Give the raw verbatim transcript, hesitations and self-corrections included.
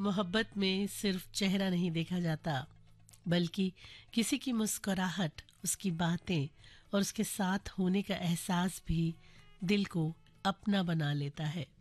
मोहब्बत में सिर्फ चेहरा नहीं देखा जाता, बल्कि किसी की मुस्कुराहट, उसकी बातें और उसके साथ होने का एहसास भी दिल को अपना बना लेता है।